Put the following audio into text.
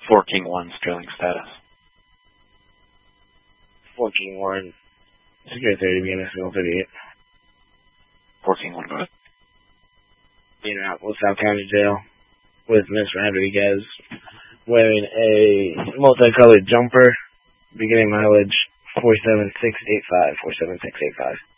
4 King 1 Sterling status. 4 King 1. Secure 30, BNS 38. 4 King 1, go ahead. Indianapolis, South County Jail, with Miss Rodriguez wearing a multicolored jumper, beginning mileage 47685.